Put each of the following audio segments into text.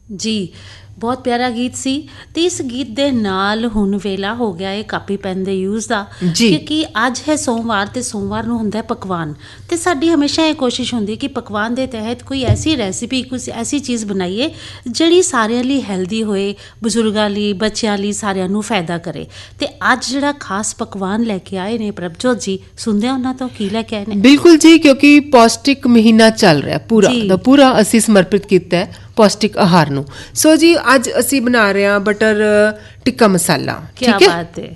ਜੀ ਬਹੁਤ ਪਿਆਰਾ ਗੀਤ ਸੀ। ਤੇ ਇਸ ਗੀਤ ਦੇ ਨਾਲ ਹੁਣ ਵੇਲਾ ਹੋ ਗਿਆ ਹੈ ਕਾਪੀ ਪੈਨ ਦੇ ਯੂਜ਼ ਦਾ, ਕਿਉਂਕਿ ਅੱਜ ਹੈ ਸੋਮਵਾਰ ਤੇ ਸੋਮਵਾਰ ਨੂੰ ਹੁੰਦਾ ਪਕਵਾਨ। ਤੇ ਸਾਡੀ ਹਮੇਸ਼ਾ ਇਹ ਕੋਸ਼ਿਸ਼ ਹੁੰਦੀ ਕਿ ਪਕਵਾਨ ਦੇ ਤਹਿਤ ਕੋਈ ਐਸੀ ਰੈਸਿਪੀ, ਕੁਛ ਐਸੀ ਚੀਜ਼ ਬਣਾਈਏ ਜਿਹੜੀ ਸਾਰਿਆਂ ਲਈ ਹੈਲਦੀ ਹੋਏ, ਬਜ਼ੁਰਗਾਂ ਲਈ, ਬੱਚਿਆਂ ਲਈ, ਸਾਰਿਆਂ ਨੂੰ ਫਾਇਦਾ ਕਰੇ। ਤੇ ਅੱਜ ਜਿਹੜਾ ਖਾਸ ਪਕਵਾਨ ਲੈ ਕੇ ਆਏ ਨੇ ਪ੍ਰਭਜੋਤ ਜੀ, ਸੁਣਦੇ ਉਹਨਾਂ ਤੋਂ ਕੀ ਲੈ ਕੇ ਆਏ ਨੇ? ਬਿਲਕੁਲ ਜੀ, ਕਿਉਂਕਿ ਪੌਸ਼ਟਿਕ ਮਹੀਨਾ ਚੱਲ ਰਿਹਾ ਪੂਰਾ ਦਾ ਪੂਰਾ, ਅਸੀਂ ਸਮਰਪਿਤ ਕੀਤਾ ਹੈ ਪੌਸ਼ਟਿਕ ਆਹਾਰ ਨੂੰ। ਸੋ ਜੀ ਅੱਜ ਅਸੀਂ ਬਣਾ ਰਹੇ ਹਾਂ ਬਟਰ ਟਿੱਕਾ ਮਸਾਲਾ। ਠੀਕ ਹੈ,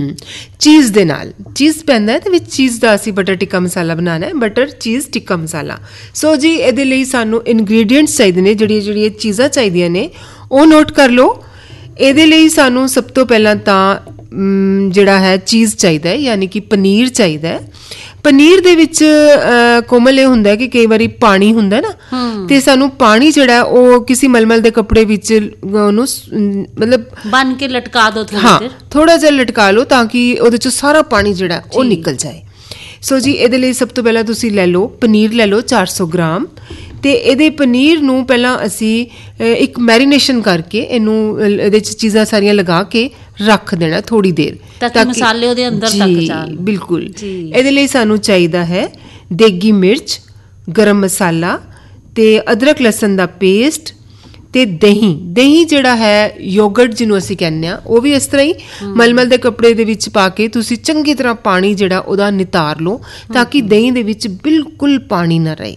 ਚੀਜ਼ ਦੇ ਨਾਲ ਚੀਜ਼ ਪੈਂਦਾ ਤੇ ਵਿੱਚ ਚੀਜ਼ ਦਾ ਅਸੀਂ ਬਟਰ ਟਿੱਕਾ ਮਸਾਲਾ ਬਣਾਉਣਾ ਹੈ, ਬਟਰ ਚੀਜ਼ ਟਿੱਕਾ ਮਸਾਲਾ। ਸੋ ਜੀ ਇਹਦੇ ਲਈ ਸਾਨੂੰ ਇਨਗਰੀਡੀਐਂਟਸ ਚਾਹੀਦੇ ਨੇ, ਜਿਹੜੀਆਂ ਚੀਜ਼ਾਂ ਚਾਹੀਦੀਆਂ ਨੇ ਉਹ ਨੋਟ ਕਰ ਲਓ। ਇਹਦੇ ਲਈ ਸਾਨੂੰ ਸਭ ਤੋਂ ਪਹਿਲਾਂ ਤਾਂ ਜਿਹੜਾ ਹੈ ਚੀਜ਼ ਚਾਹੀਦਾ ਹੈ, ਯਾਨੀ ਕਿ ਪਨੀਰ ਚਾਹੀਦਾ ਹੈ। ਪਨੀਰ ਦੇ ਵਿੱਚ ਕੋਮਲ ਇਹ ਹੁੰਦਾ ਕਿ ਕਈ ਵਾਰੀ ਪਾਣੀ ਹੁੰਦਾ ਨਾ, ਤੇ ਸਾਨੂੰ ਪਾਣੀ ਜਿਹੜਾ ਉਹ ਕਿਸੇ ਮਲਮਲ ਦੇ ਕੱਪੜੇ ਵਿੱਚ ਉਹਨੂੰ ਮਤਲਬ ਬੰਨ ਕੇ ਲਟਕਾ ਦੋ, ਥੋੜਾ ਜਿਹਾ ਲਟਕਾ ਲਓ ਤਾਂ ਕਿ ਉਹਦੇ ਚੋਂ ਸਾਰਾ ਪਾਣੀ ਜਿਹੜਾ ਉਹ ਨਿਕਲ ਜਾਏ। ਸੋ ਜੀ ਇਹਦੇ ਲਈ ਸਭ ਤੋਂ ਪਹਿਲਾਂ ਤੁਸੀਂ ਲੈ ਲਓ ਪਨੀਰ, ਲੈ ਲਓ 400 ਗ੍ਰਾਮ। ਤੇ ਇਹਦੇ ਪਨੀਰ ਨੂੰ ਪਹਿਲਾਂ ਅਸੀਂ ਇੱਕ ਮੈਰੀਨੇਸ਼ਨ ਕਰਕੇ ਇਹਨੂੰ ਇਹਦੇ 'ਚ ਚੀਜ਼ਾਂ ਸਾਰੀਆਂ ਲਗਾ ਕੇ ਰੱਖ ਦੇਣਾ ਥੋੜੀ ਦੇਰ, ਤਾਂ ਕਿ ਮਸਾਲੇ ਉਹਦੇ ਅੰਦਰ ਤੱਕ ਜਾਣ। ਬਿਲਕੁਲ। ਇਹਦੇ ਲਈ ਸਾਨੂੰ ਚਾਹੀਦਾ ਹੈ ਦੇਗੀ ਮਿਰਚ, ਗਰਮ ਮਸਾਲਾ ਤੇ ਅਦਰਕ ਲਸਣ ਦਾ ਪੇਸਟ ਤੇ ਦਹੀਂ ਜਿਹੜਾ ਹੈ ਯੋਗਰਟ ਜਿਹਨੂੰ ਅਸੀਂ ਕਹਿੰਦੇ ਹਾਂ, ਉਹ ਵੀ ਇਸ ਤਰ੍ਹਾਂ ਹੀ ਮਲਮਲ ਦੇ ਕੱਪੜੇ ਦੇ ਵਿੱਚ ਪਾ ਕੇ ਤੁਸੀਂ ਚੰਗੀ ਤਰ੍ਹਾਂ ਪਾਣੀ ਜਿਹੜਾ ਉਹਦਾ ਨਿਤਾਰ ਲਓ ਤਾਂ ਕਿ ਦਹੀਂ ਦੇ ਵਿੱਚ ਬਿਲਕੁਲ ਪਾਣੀ ਨਾ ਰਹੇ।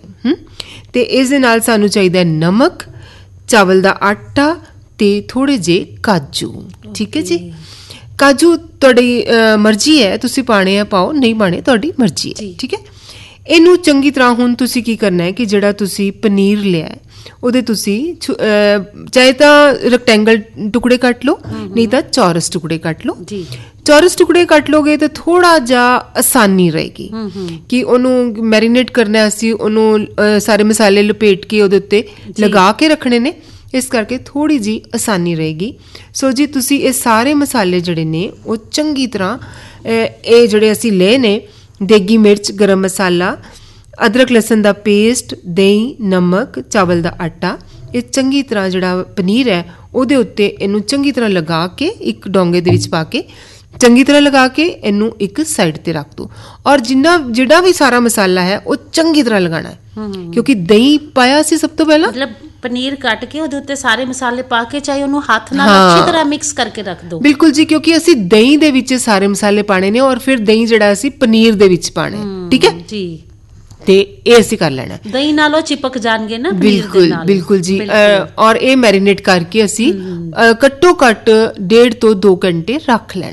ਤੇ ਇਸ ਦੇ ਨਾਲ ਸਾਨੂੰ ਚਾਹੀਦਾ ਹੈ ਨਮਕ, ਚਾਵਲ ਦਾ ਆਟਾ ਤੇ ਥੋੜੇ ਜਿਹੇ ਕਾਜੂ। ਠੀਕ ਹੈ ਜੀ, ਕਾਜੂ ਤੁਹਾਡੀ ਮਰਜ਼ੀ ਹੈ, ਤੁਸੀਂ ਪਾਣੇ ਆ ਪਾਓ, ਨਹੀਂ ਪਾਣੇ ਤੁਹਾਡੀ ਮਰਜ਼ੀ ਹੈ। ਠੀਕ ਹੈ, ਇਹਨੂੰ ਚੰਗੀ ਤਰ੍ਹਾਂ ਹੁਣ ਤੁਸੀਂ ਕੀ ਕਰਨਾ ਹੈ ਕਿ ਜਿਹੜਾ ਤੁਸੀਂ ਪਨੀਰ ਲਿਆ ਉਹਦੇ ਤੁਸੀਂ ਚਾਹੇ ਤਾਂ ਰੈਕਟੈਂਗਲ ਟੁਕੜੇ ਕੱਟ ਲਓ, ਨਹੀਂ ਤਾਂ ਚੌਰਸ ਟੁਕੜੇ ਕੱਟ ਲਓ। ਚੌਰਸ ਟੁਕੜੇ ਕੱਟ ਲੋਗੇ ਤਾਂ ਥੋੜਾ ਜਿਹਾ ਆਸਾਨੀ ਰਹੇਗੀ ਕਿ ਉਹਨੂੰ ਮੈਰੀਨੇਟ ਕਰਨਾ, ਅਸੀਂ ਉਹਨੂੰ ਸਾਰੇ ਮਸਾਲੇ ਲਪੇਟ ਕੇ ਉਹਦੇ ਉੱਤੇ ਲਗਾ ਕੇ ਰੱਖਣੇ ਨੇ, ਇਸ ਕਰਕੇ ਥੋੜੀ ਜਿਹੀ ਆਸਾਨੀ ਰਹੇਗੀ। ਸੋ ਜੀ ਤੁਸੀਂ ਇਹ ਸਾਰੇ ਮਸਾਲੇ ਜਿਹੜੇ ਨੇ ਉਹ ਚੰਗੀ ਤਰ੍ਹਾਂ ਇਹ ਜਿਹੜੇ ਅਸੀਂ ਲਏ ਨੇ ਦੇਗੀ ਮਿਰਚ, ਗਰਮ ਮਸਾਲਾ, ਅਦਰਕ ਲਸਣ ਦਾ ਪੇਸਟ, ਦਹੀਂ, ਨਮਕ, ਚਾਵਲ ਦਾ ਆਟਾ, ਇਹ ਚੰਗੀ ਤਰ੍ਹਾਂ ਜਿਹੜਾ ਪਨੀਰ ਹੈ ਉਹਦੇ ਉੱਤੇ ਇਹਨੂੰ ਚੰਗੀ ਤਰ੍ਹਾਂ ਲਗਾ ਕੇ ਇੱਕ ਡੋਂਗੇ ਦੇ ਵਿੱਚ ਪਾ ਕੇ ਚੰਗੀ ਤਰ੍ਹਾਂ ਲਗਾ ਕੇ ਇਹਨੂੰ ਇੱਕ ਸਾਈਡ ਤੇ ਰੱਖ ਦਿਓ। ਔਰ ਜਿਹੜਾ ਵੀ ਸਾਰਾ ਮਸਾਲਾ ਹੈ ਉਹ ਚੰਗੀ ਤਰ੍ਹਾਂ ਲਗਾਉਣਾ ਹੈ, ਕਿਉਂਕਿ ਦਹੀਂ ਪਾਇਆ ਸੀ ਸਭ ਤੋਂ ਪਹਿਲਾਂ। ਮਤਲਬ ਪਨੀਰ ਕੱਟ ਕੇ ਉਹਦੇ ਉੱਤੇ ਸਾਰੇ ਮਸਾਲੇ ਪਾ ਕੇ ਚਾਹੇ ਉਹਨੂੰ ਹੱਥ ਨਾਲ ਅੱਛੀ ਤਰ੍ਹਾਂ ਮਿਕਸ ਕਰਕੇ ਰੱਖ ਦਿਓ। ਬਿਲਕੁਲ ਜੀ, ਕਿਉਂਕਿ ਅਸੀਂ ਦਹੀਂ ਦੇ ਵਿੱਚ ਸਾਰੇ ਮਸਾਲੇ ਪਾਣੇ ਨੇ ਔਰ ਫਿਰ ਦਹੀਂ ਜਿਹੜਾ ਅਸੀਂ ਪਨੀਰ ਦੇ ਵਿੱਚ ਪਾਣਾ। ਠੀਕ ਹੈ ਜੀ, ਤੇ ਇਹ ਅਸੀਂ ਕਰ ਲੈਣਾ। ਦਹੀਂ ਨਾਲੋਂ ਚਿਪਕ ਜਾਣਗੇ ਨਾ। ਬਿਲਕੁਲ ਜੀ। ਔਰ ਇਹ ਮੈਰੀਨੇਟ ਕਰਕੇ ਅਸੀਂ ਘੱਟੋ ਘੱਟ 1.5 ਤੋਂ 2 ਘੰਟੇ ਰੱਖ ਲੈਣਾ।